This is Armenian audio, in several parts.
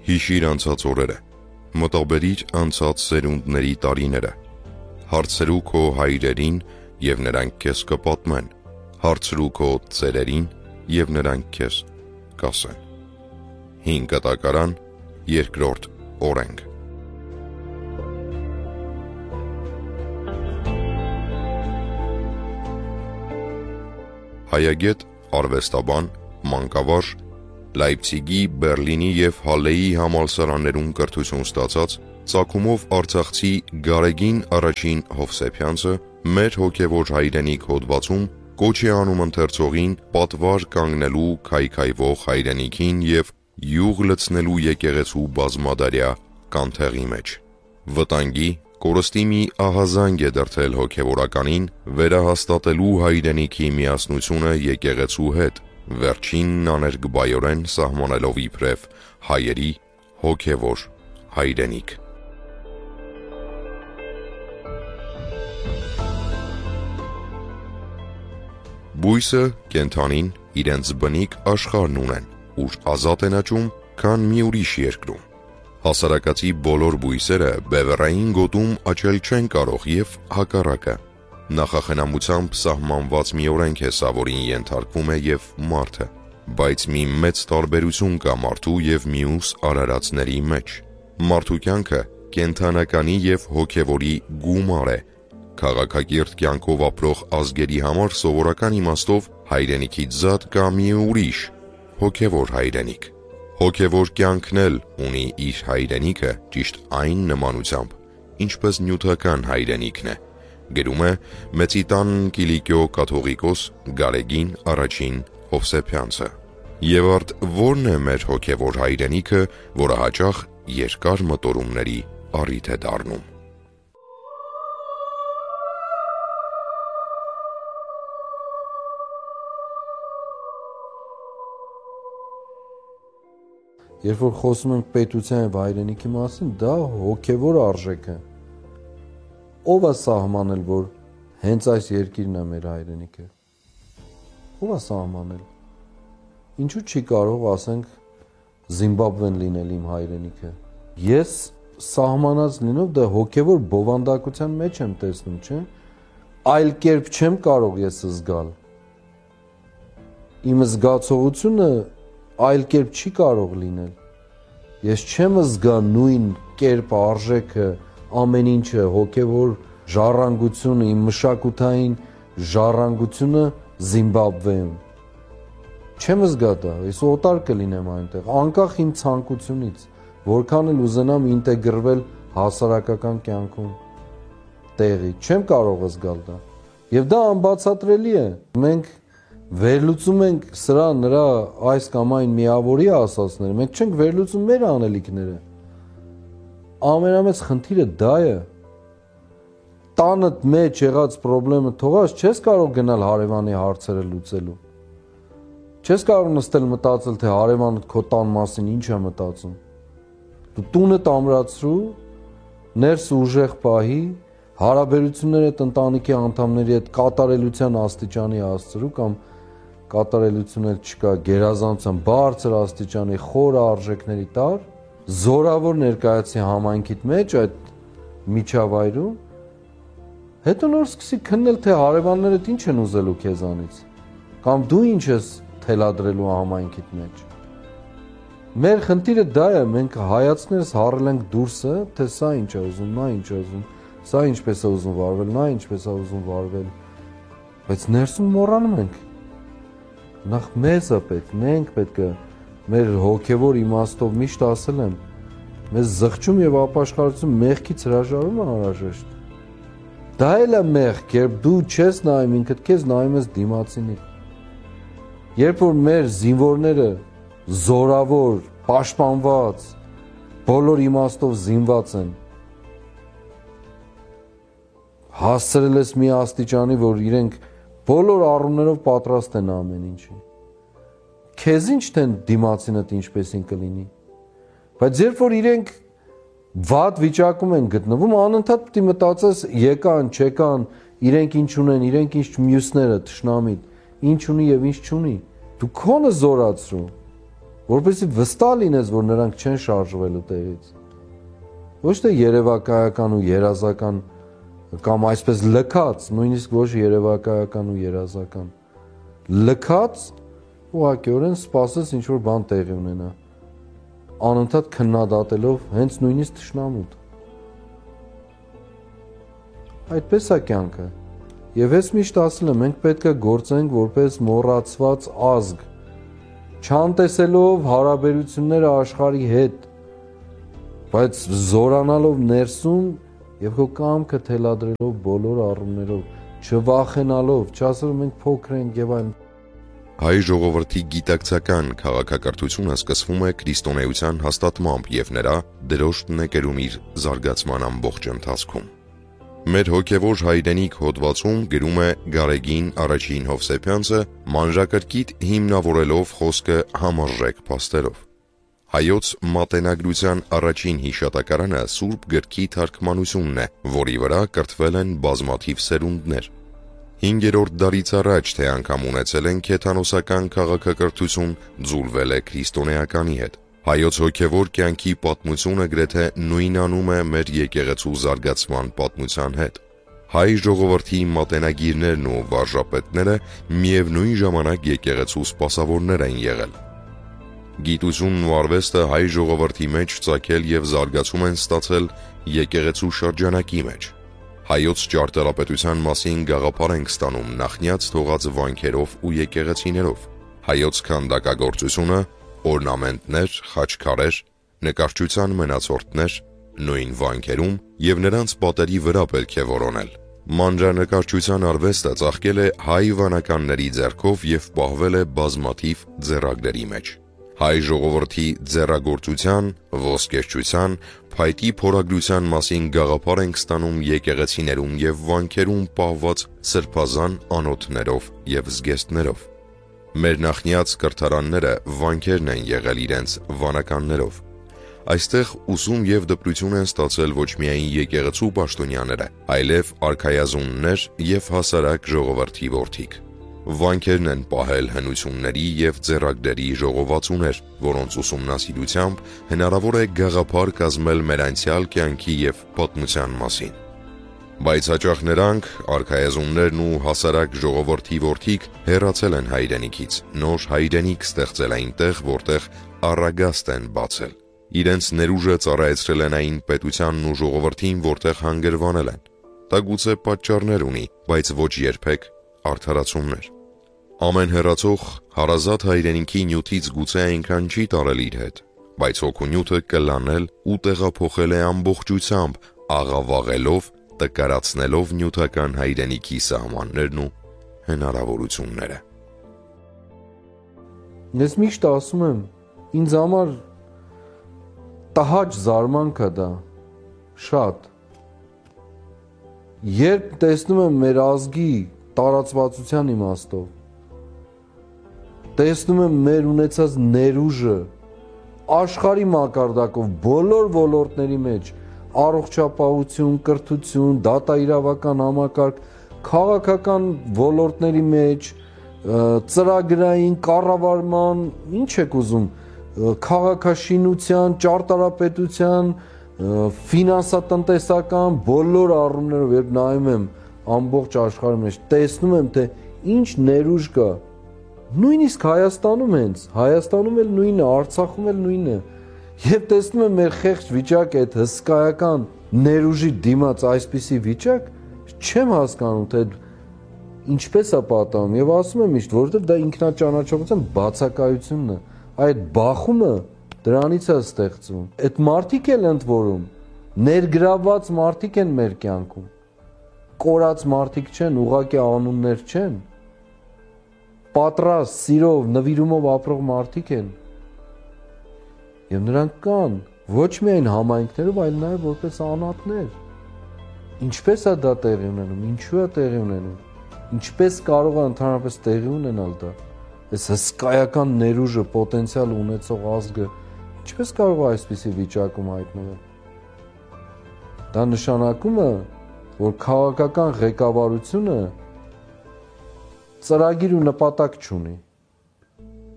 Հիշիր անցած օրերը, մտաբերիր անցած սերունդների տարիները, հարցրու քո հայրերին և նրանք քեզ կպատմեն, հարցրու քո ծերերին և նրանք քեզ կասեն։ 5 կտակարան, 2-րդ օրենք։ Հայագետ, արվեստաբան, մանկավարժ, Լայպցիգի, Բերլինի և Հալեի համալսարաններում կրթություն ստացած ծագումով արցախցի Գարեգին առաջին Հովսեփյանցը մեր հոգևոր հայրենիք հոդվածում կոչ է անում ընթերցողին պատվար կանգնելու քայքայվող հայրենիքին և յուղ լցնելու եկեղեցու բազմադարյա կանթեղի մեջ։ Վտանգի, կորստի մի ահազանգ է դրդել հոգևորականին վերահաստատելու հայրենիքի միասնությունը եկեղեցու հետ, վերջինն աներկբայորեն սահմանելով իբրև հայերի հոգևոր հայրենիք։ Բույսը, կենդանին իրենց բնիկ աշխարհն ունեն, ուր ազատ են աճում, քան մի ուրիշ երկրում։ Հասարակածի բոլոր բույսերը բևեռային գոտում աճել չեն կարող և հակառակը։ Նախախնամությամբ սահմանված մի օրենք է սա, որին ենթարկվում է և մարդը, բայց մի մեծ տարբերություն կա մարդու և մյուս արարածների մեջ։ Մարդու կյանքը կենդանականի և հոգևորի գումար է։ Քաղաքակիրթ կյանքով ապրող ազգերի համար սովորական իմաստով հայրենիքից զատ կա մի ուրիշ հոգևոր հայրենիք։ Հոգևոր կյանքն էլ ունի իր հայրենիքը ճիշտ այն նմանությամբ, ինչպես նյութական հայրենիքն է, գրում է Մեծիտան Կիլիկիո կաթողիկոս Գարեգին առաջին Հովսեփյանցը։ Եվ արդ ո՞րն է մեր հոգևոր հայրենիքը, որը հաճախ երկար մտորումների առիթ է դառնում։ Երբ որ խոսում ենք պետության և հայրենիքի մասին, դա հոգևոր արժեք է։ Ո՞վ է սահմանել, որ հենց այս երկիրն է մեր հայրենիքը։ Ո՞վ է սահմանել։ Ինչու չի կարող, ասենք, Զիմբաբվեն լինել իմ հայրենիքը։ Ես սահմանած լինով դա հոգևոր բովանդակության մեջ եմ տեսնում, չէ՞։ Այլ կերպ չեմ կարող ես զգալ։ Իմ զգացողությունը այլ կերպ չի կարող լինել։ Ես չեմ զգա նույն կերպ արժեքը, ամեն ինչը, հոգևոր ժառանգությունը, իմ մշակութային ժառանգությունը Զիմբաբվեում։ Չեմ զգա դա, ես օտար կլինեմ այնտեղ, անկախ իմ ցանկությունից, որքան էլ ուզենամ ինտեգրվել հասարակական կյանքում տեղի, չեմ կարող զգալ դա։ Եվ դա անբացատրելի է։ Մենք վերլուծում ենք սրա նրա այս կամ այն միավորի ասածները, մենք չենք վերլուծում մեր անելիքները։ Ամենամեծ խնդիրը դա է։ Տանդ մեջ եղած պրոբլեմը թողած չես կարող գնալ հարևանի հարցերը լուծելու։ Չես կարող նստել մտածել, թե հարևանդ քո տան մասին ինչ է մտածում։ Դու տունդ ամրացրու, ներս ուժեղ պահի, հարաբերություններդ ընտանիքի անդամների հետ կատարելության աստիճանի հասցրու կամ կատարելություն էլ չկա, գերազանցության բարձր աստիճանի խոր արժեքների տար, զորավոր ներկայացի համայնքիդ մեջ այդ միջավայրում, հետո նոր սկսի քննել, թե հարևաններդ ինչ են ուզելու քեզանից, կամ դու ինչ ես թելադրելու համայնքիդ մեջ։ Մեր խնդիրը դա է, մենք հայացքներս հառել ենք դուրսը, թե սա ինչ է ուզում, նա ինչ է ուզում, սա ինչպես է ուզում վարվել, նա ինչպես է ուզում վարվել, բայց ներսում մոռանում ենք։ Նախ մեզ է պետք, մենք պետք է մեր հոգևոր իմաստով միշտ ասել եմ, մեզ զղջում և ապաշխարություն մեղքից հրաժարում է անհրաժեշտ։ Դա էլ է մեղք, երբ դու չես նայում ինքդ քեզ, նայում ես դիմացինին։ Երբ որ մեր զինվորները զորավոր, պաշտպանված, բոլոր իմաստով զինված են, հասցրել ես մի աստիճանի, որ իրենք բոլոր առումներով պատրաստ են ամեն ինչի։ Քեզ ինչ թե դիմացինդ ինչպեսին կլինի։ Բայց երբ որ իրենք վատ վիճակում են գտնվում, անընդհատ պետք է մտածես եկան, չեկան, իրենք ինչ ունեն, իրենք ինչ մյուսները, թշնամիտ, ինչ ունի եւ ինչ չունի։ Դու քոնը զորացրու։ որպեսզի վստահ լինես, որ նրանք չեն շարժվելու տեղից։ Ոչ թե երևակայական ու երազական կամ այսպես լքած, նույնիսկ ոչ երևակայական ու երազական, լքած ուղղակիորեն սպասես ինչ որ բան տեղի ունենա, անընդհատ քննադատելով հենց նույնիսկ թշնամուդ։ Այդպես է կյանքը։ Եվ ես միշտ ասել եմ, մենք պետք է գործենք որպես մոռացված ազգ, չանտեսելով հարաբերությունները աշխարհի հետ, բայց զորանալով ներսում եւ քո կամքը թելադրելով բոլոր առումներով, չվախենալով, չասելով մենք փոքր ենք եւ այն։ Հայ ժողովրդի գիտակցական քաղաքակրթությունը սկսվում է քրիստոնեության հաստատմամբ եւ նրա դրոշտն է կերում իր զարգացման ամբողջ ընթացքում։ Մեր հոգևոր հայրենիք հոդվածում գրում է Գարեգին առաջին Հովսեփյանցը, մանրակրկիտ հիմնավորելով խոսքը համարժեք փաստերով։ Հայոց մատենագրության առաջին հիշատակարանը Սուրբ գրքի թարգմանությունն է, որի վրա կրթվել են բազմաթիվ սերունդներ։ 5-րդ դարից առաջ թե անգամ ունեցել են քեթանոսական քաղաքակրթություն, ձուլվել է քրիստոնեականի հետ։ Հայոց հոգևոր կյանքի պատմությունը գրեթե նույնանում է մեր եկեղեցու զարգացման պատմության հետ։ Հայ ժողովրդի մատենագիրներն ու վարժապետները միևնույն ժամանակ եկեղեցու սպասավորներ են եղել։ Գիտությունն ու արվեստը հայ ժողովրդի մեջ ծագել եւ զարգացում են ստացել եկեղեցու շրջանակի մեջ։ Հայոց ճարտարապետության մասին գաղափար ենք ստանում նախնյաց թողած վանքերով ու եկեղեցիներով։ Հայոց քանդակագործությունը, օրնամենտներ, խաչքարեր, նկարչության մնացորդներ, նույն վանքերում եւ նրանց պատերի վրա պետք է որոնել։ Մանրանկարչության արվեստը ծաղկել է հայ վանականների ձեռքով եւ պահվել է բազմաթիվ ձեռագրերի մեջ։ Հայ ժողովրդի ձեռագործության, ոսկերչության, փայտի փորագրության մասին գաղափար ենք ստանում եկեղեցիներում եւ վանքերում պահված սրբազան անոթներով եւ զգեստներով։ Մեր նախնյաց կրթարանները վանքերն են եղել իրենց վանականներով։ Այստեղ ուսում եւ դպրություն են ստացել ոչ միայն եկեղեցու պաշտոնյաները, այլև արքայազուններ եւ հասարակ ժողովրդի որդիկ։ Վանքերն են պահել հնությունների եւ ձեռագրերի ժողովածուներ, որոնց ուսումնասիրությամբ հնարավոր է գաղափար կազմել մեր անցյալ կյանքի եւ պատմության մասին։ Բայց հաճախ նրանք, արքայազուններն ու հասարակ ժողովրդի որդիկ հեռացել են հայրենիքից, նոր հայրենիք ստեղծել այնտեղ, որտեղ առագաստ են բացել։ Իրենց ներուժը ծառայեցրել են այն պետությանն ու ժողովրդին, որտեղ հանգրվանել են։ Դա գուցե պատճառներ ունի, բայց ոչ երբեք արդարացումներ։ Ամեն հեռացող հարազատ հայրենիքի նյութից գուցե այնքան չի տարել իր հետ, բայց հոգու նյութը կլանել ու տեղափոխել է ամբողջությամբ, աղավաղելով, տկարացնելով նյութական հայրենիքի սահմաններն ու հնարավորությունները։ Ես միշտ ասում եմ, ինձ համար տհաճ զարմանք է դա, շատ։ Երբ տեսնում եմ մեր ազգի տարածվածության իմաստով, տեսնում եմ մեր ունեցած ներուժը աշխարհի մակարդակով բոլոր ոլորտների մեջ, առողջապահություն, կրթություն, դատաիրավական համակարգ, քաղաքական ոլորտների մեջ, ծրագրային կառավարման, ինչ եք ուզում, քաղաքաշինության, ճարտարապետության, ֆինանսատնտեսական բոլոր առումներով երբ նայում եմ ամբողջ աշխարհի մեջ, տեսնում եմ թե ինչ ներուժ կա։ Նույնիսկ Հայաստանում Հայաստանում էլ նույնը, Արցախում էլ նույնը։ Եվ տեսնում եմ մեր խեղճ վիճակը, այդ հսկայական ներուժի դիմաց այսպիսի վիճակ, չեմ հասկանում, թե ինչպես է պատահում, եւ ասում եմ միշտ, որովհետեւ դա ինքնաճանաչողության բացակայությունն է, այդ բախումը դրանից է ստեղծվում։ Այդ մարդիկ էլ ընդ որում ներգրավված մարդիկ են մեր կյանքում, կորած մարդիկ չեն, ուղղակի անուններ չեն, պատրաստ, սիրով, նվիրումով ապրող մարդիկ են։ Եվ նրանք կան ոչ միայն համայնքներով, այլ նաև որպես անհատներ։ Ինչպես է դա տեղի ունենում, ինչու է տեղի ունենում, ինչպես կարող է ընդհանրապես տեղի ունենալ դա։ Այս հսկայական ներուժը, պոտենցիալ ունեցող ազգը ինչպես կարող է այսպիսի վիճակում հայտնվել։ Դա նշանակում է, որ քաղաքական ղեկավարությունը ծրագիր ու նպատակ չունի։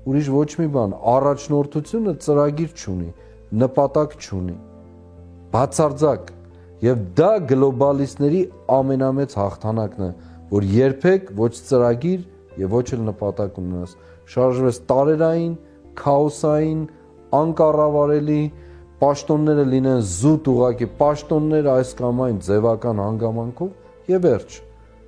ուրիշ ոչ մի բան, առաջնորդությունը ծրագիր չունի, նպատակ չունի, բացարձակ, եւ դա գլոբալիստների ամենամեծ հաղթանակն է, որ երբեք ոչ ծրագիր եւ ոչ էլ նպատակ ունենաս, շարժվես տարերային, քաոսային, անկառավարելի, պաշտոնները լինեն զուտ ուղակի պաշտոններ այս կամ այն ձևական հանգամանքով եւ վերջ։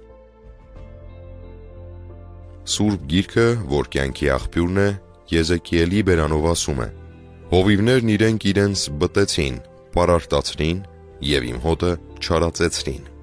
Սուրբ Գիրքը, որ կյանքի աղբյուրն է, Եզեկիելի բերանով ասում է. «Հովիվներն իրենք իրենց բտեցին, պարարտացրին եւ իմ հոտը չարացեցրին»։